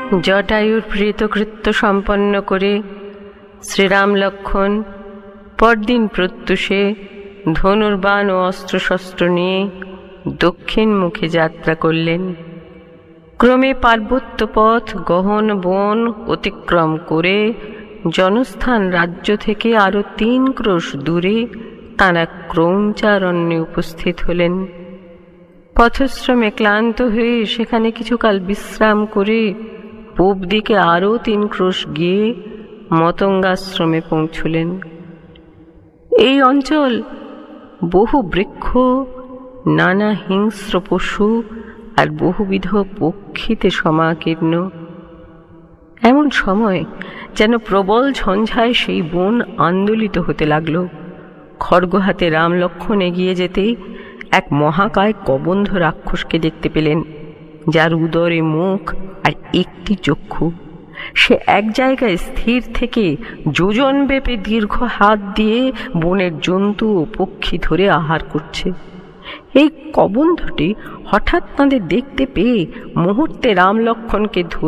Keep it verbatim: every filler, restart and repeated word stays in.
জটায়ুর প্রেতকৃত্য সম্পন্ন করে শ্রীরাম লক্ষ্মণ পরদিন প্রত্যুষে ধনুর্বাণ ও অস্ত্রশস্ত্র নিয়ে দক্ষিণ মুখে যাত্রা করলেন। ক্রমে পার্বত্য পথ গহন বন অতিক্রম করে জনস্থান রাজ্য থেকে আরো তিন ক্রোশ দূরে তাঁরা ক্রৌঞ্চারণ্যে উপস্থিত হলেন। পথশ্রমে ক্লান্ত হয়ে সেখানে কিছুকাল বিশ্রাম করে পূব দিকে আরও তিন ক্রোশ গিয়ে মতঙ্গাশ্রমে পৌঁছলেন। এই অঞ্চল বহু বৃক্ষ, নানা হিংস্র পশু আর বহুবিধ পক্ষীতে সমাকীর্ণ। এমন সময় যেন প্রবল ঝঞ্ঝায় সেই বন আন্দোলিত হতে লাগল। খড়গ হাতে রাম লক্ষ্মণ এগিয়ে যেতেই এক মহাকায় কবন্ধ রাক্ষসকে দেখতে পেলেন, যার উদরে মুখ আর একটি চক্ষু। সে এক জায়গায় স্থির থেকে যোজন ব্যাপী দীর্ঘ হাত দিয়ে বনের জন্তু ও পক্ষী ধরে আহার করছে। এই কবন্ধটি হঠাৎ তাঁদের দেখতে পেয়ে মুহূর্তে রাম লক্ষ্মণকে ধরে